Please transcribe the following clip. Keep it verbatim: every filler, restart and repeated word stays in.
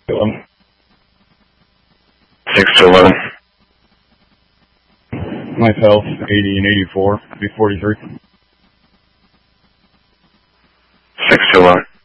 eleven. six to eleven. Myself, eighty and eighty-four, B forty-three. six to eleven.